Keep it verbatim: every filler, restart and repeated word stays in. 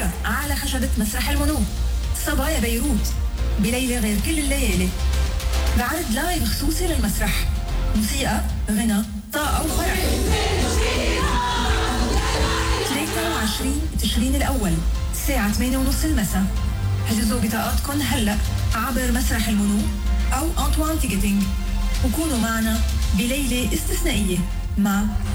بكرة على خشبة مسرح المنوب صبايا بيروت بليلة غير كل الليالي بعرض لايف خصوصي للمسرح، موسيقى، غنى، طاقة وفرح. ثلاثة وعشرين تشرين الأول الساعة ثمانية ونص المساء. حجزوا بطاقاتكم هلأ عبر مسرح المنوب أو أنطوان تيكتينج، وكونوا معنا بليلة استثنائية مع